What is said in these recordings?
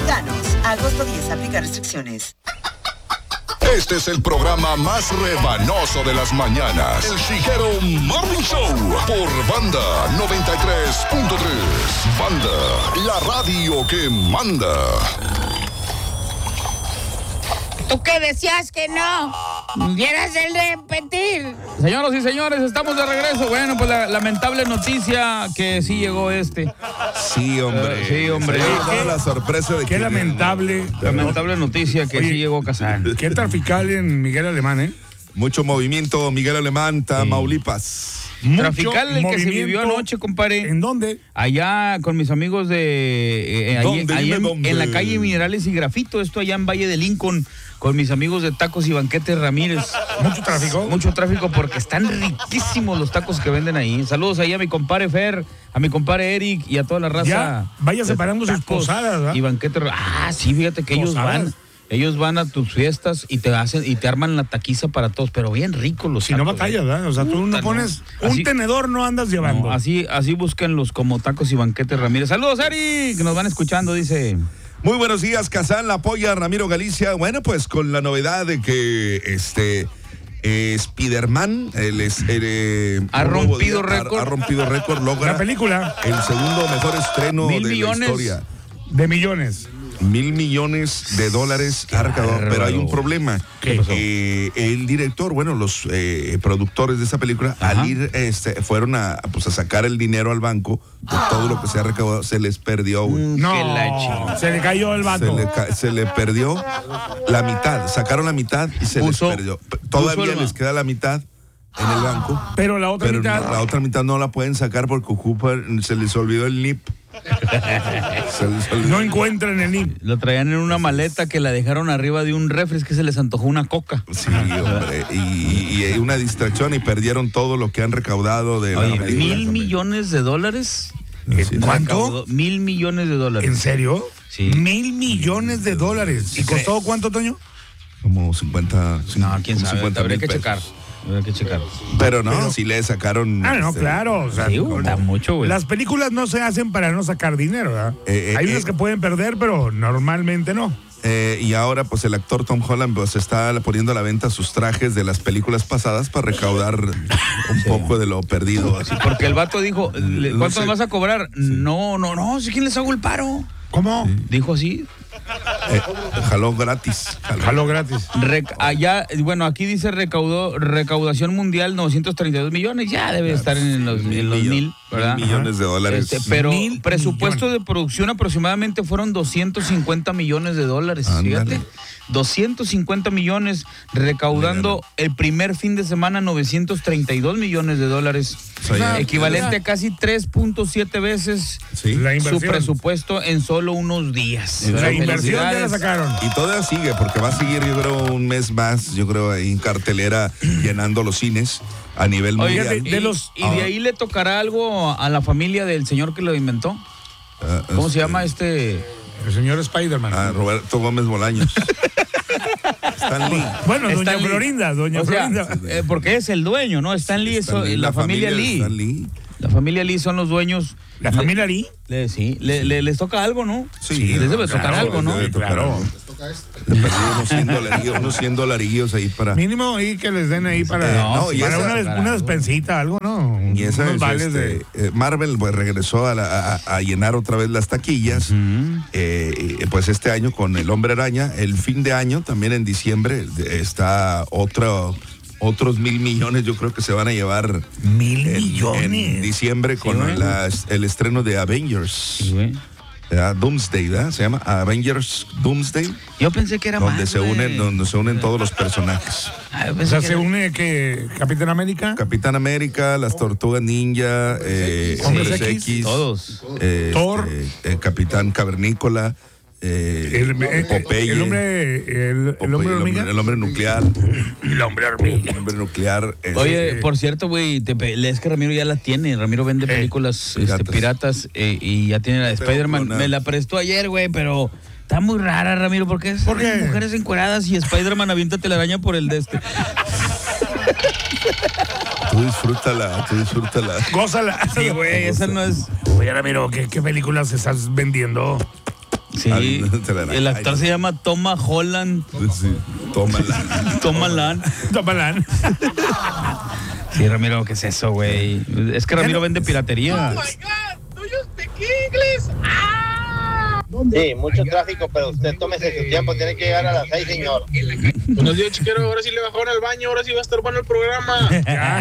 Mexicanos. Agosto 10, aplica restricciones. Este es el programa más rebanoso de las mañanas. El Chijero Morning Show por Banda 93.3. Banda, la radio que manda. ¿Tú qué decías que no? ¿Vieras el repetir? Señoras y señores, estamos de regreso. Bueno, pues la lamentable noticia que sí llegó Sí, hombre. Sí, hombre. La sorpresa de Qué que lamentable. Lamentable noticia que sí llegó Kazán. Qué trafical en Miguel Alemán, ¿eh? Mucho movimiento, Miguel Alemán, Tamaulipas. Trafical el que se vivió anoche, compadre. ¿En dónde? Allá con mis amigos de... ¿Dónde? en la calle Minerales y Grafito, esto allá en Valle de Lincoln, con mis amigos de Tacos y Banquetes Ramírez. ¿Mucho tráfico? Mucho tráfico porque están riquísimos los tacos que venden ahí. Saludos ahí a mi compadre Fer, a mi compadre Eric y a toda la raza. Ya, vaya separando sus posadas, ¿verdad? Y Banquetes. Sí, fíjate que ellos van a tus fiestas y te arman la taquiza para todos, pero bien ricos los si tacos. No batallas, ¿verdad? O sea, tú no pones un tenedor, no andas llevando. No, así búsquenlos como Tacos y Banquetes Ramírez. Saludos, Eric, que nos van escuchando, dice. Muy buenos días, Kazán, la apoya Ramiro Galicia. Bueno, pues con la novedad de que Spider-Man ha rompido récord. Ha rompido récord, logra la película. El segundo mejor estreno de la historia. De millones. $1,000 millones ha recaudado, pero hay un problema. ¿Qué? El director, los productores de esa película, al ir, fueron a sacar el dinero al banco de todo lo que se ha recaudado, se les perdió. No, se le cayó el vato. Se le perdió la mitad, sacaron la mitad y se les perdió. Todavía les queda la mitad en el banco. Pero la otra mitad. La otra mitad no la pueden sacar porque se les olvidó el NIP. No encuentran el NIP. Lo traían en una maleta que la dejaron arriba de un refri, que se les antojó una coca. Sí, hombre. Y una distracción y perdieron todo lo que han recaudado de la película. $1,000 millones. ¿Cuánto? $1,000 millones. ¿En serio? Sí. $1,000 millones. ¿Y costó cuánto, Toño? Como 50. No, quién sabe. Habría que checar. Pero no, si le sacaron. No, claro. O sea, sí, da mucho, güey. Las películas no se hacen para no sacar dinero, ¿verdad? Hay unas que pueden perder, pero normalmente no. Y ahora, pues el actor Tom Holland está poniendo a la venta sus trajes de las películas pasadas para recaudar un poco de lo perdido. Sí, porque el vato dijo, ¿cuánto me vas a cobrar? Sí. No, ¿quién les hago el paro? ¿Cómo? Sí. Dijo así. Jaló gratis. Aquí dice recaudación mundial 932 millones, ya debe estar en los 1,000, ¿verdad? $1,000 millones. Pero presupuesto de producción aproximadamente fueron $250 millones, fíjate. 250 millones, recaudando el primer fin de semana $932 millones. Equivalente a casi 3.7 veces su presupuesto en solo unos días. La inversión ya la sacaron. Y todavía sigue, porque va a seguir, yo creo, un mes más, ahí en cartelera, llenando los cines a nivel mundial. Y de ahí le tocará algo a la familia del señor que lo inventó. ¿Cómo se llama El señor Spider-Man. Roberto Gómez Bolaños. Stan Lee. Bueno, doña Florinda. Porque es el dueño, ¿no? Stan Lee, la familia Lee. La familia Lee son los dueños. ¿La familia Lee? Sí, les toca algo, ¿no? Sí, les debe tocar algo, ¿no? Claro. Unos $100 ahí para... Mínimo ahí que les den ahí para una despensita, algo, ¿no? Y esa Marvel pues regresó a llenar otra vez las taquillas. Pues este año con El Hombre Araña, el fin de año, también en diciembre, está otros $1,000 millones, yo creo que se van a llevar. $1,000 millones. En diciembre con el estreno de Avengers. Sí, güey. Doomsday, ¿verdad? Se llama Avengers Doomsday. Yo pensé que era donde se unen todos los personajes. Se une que Capitán América, las Tortugas Ninja, Hombres X, todos. Thor, Capitán Cavernícola. Popeye, el hombre hormiga, el hombre nuclear. El hombre hormiga. El hombre nuclear. Oye, por cierto, güey, es que Ramiro ya la tiene. Ramiro vende películas piratas y ya tiene la de Spider-Man. Me la prestó ayer, güey, pero está muy rara, Ramiro, porque es mujeres encueradas y Spider-Man avienta telaraña por el de este. Tú disfrútala. Gózala. Sí, güey, esa no es. Oye, Ramiro, ¿qué películas estás vendiendo? Sí, el actor se llama Toma Holland. Sí, Tomalan. Sí, Ramiro, ¿qué es eso, güey? Es que Ramiro vende piratería. Oh my God, do you speak English? Sí, mucho tráfico, pero usted tómese su tiempo, tiene que llegar a las 6, señor. Buenos días, chiquero, ahora sí le bajaron al baño, ahora sí va a estar bueno el programa.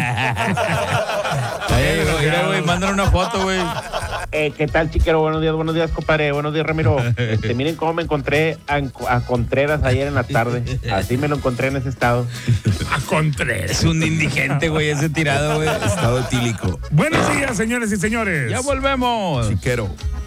Mira, güey, mándale una foto, güey. ¿Qué tal, chiquero? Buenos días, compadre. Buenos días, Ramiro. Miren cómo me encontré a Contreras ayer en la tarde. Así me lo encontré en ese estado. A Contreras. Es un indigente, güey, ese tirado, güey. Estado etílico. Buenos días, señores y señores. Ya volvemos. Chiquero.